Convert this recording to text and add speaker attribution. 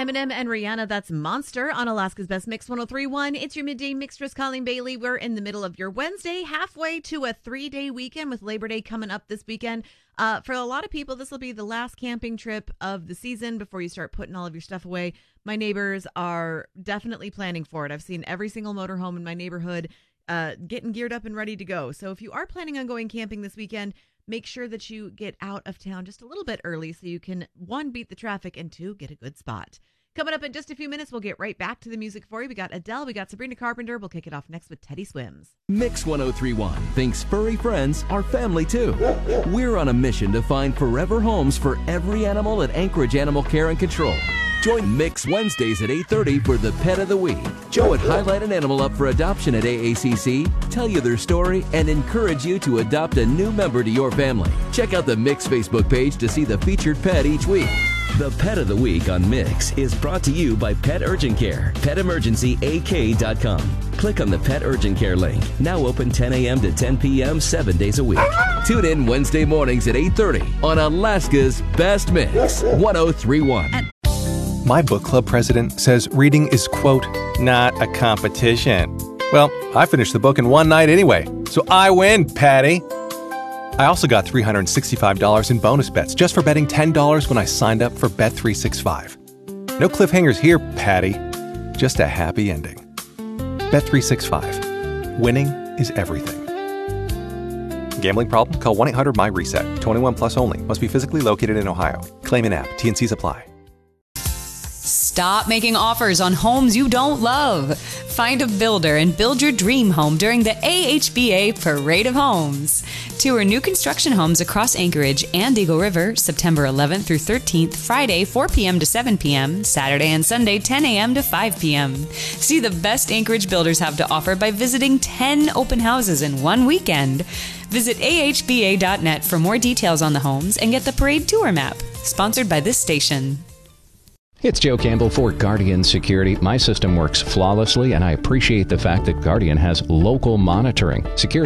Speaker 1: Eminem and Rihanna, that's Monster on Alaska's Best Mix 103.1. It's your midday mixtress, Colleen Bailey. We're in the middle of your Wednesday, halfway to a 3-day weekend with Labor Day coming up this weekend. For a lot of people, this will be the last camping trip of the season before you start putting all of your stuff away. My neighbors are definitely planning for it. I've seen every single motorhome in my neighborhood getting geared up and ready to go. So if you are planning on going camping this weekend, make sure that you get out of town just a little bit early so you can, 1, beat the traffic, and 2, get a good spot. Coming up in just a few minutes, we'll get right back to the music for you. We got Adele, we got Sabrina Carpenter. We'll kick it off next with Teddy Swims.
Speaker 2: Mix 103.1 thinks furry friends are family too. We're on a mission to find forever homes for every animal at Anchorage Animal Care and Control. Join Mix Wednesdays at 8:30 for the Pet of the Week. Joe would highlight an animal up for adoption at AACC, tell you their story, and encourage you to adopt a new member to your family. Check out the Mix Facebook page to see the featured pet each week. The Pet of the Week on Mix is brought to you by Pet Urgent Care. PetEmergencyAK.com. Click on the Pet Urgent Care link. Now open 10 a.m. to 10 p.m. 7 days a week. Tune in Wednesday mornings at 8:30 on Alaska's Best Mix 103.1.
Speaker 3: My book club president says reading is, quote, not a competition. Well, I finished the book in one night anyway, so I win, Patty. I also got $365 in bonus bets just for betting $10 when I signed up for Bet365. No cliffhangers here, Patty. Just a happy ending. Bet365. Winning is everything. Gambling problem? Call 1-800-MY-RESET. 21 plus only. Must be physically located in Ohio. Claim in app. T&Cs apply.
Speaker 4: Stop making offers on homes you don't love. Find a builder and build your dream home during the AHBA Parade of Homes. Tour new construction homes across Anchorage and Eagle River, September 11th through 13th, Friday 4 p.m. to 7 p.m., Saturday and Sunday 10 a.m. to 5 p.m. See the best Anchorage builders have to offer by visiting 10 open houses in one weekend. Visit ahba.net for more details on the homes and get the parade tour map. Sponsored by this station.
Speaker 5: It's Joe Campbell for Guardian Security. My system works flawlessly, and I appreciate the fact that Guardian has local monitoring. Security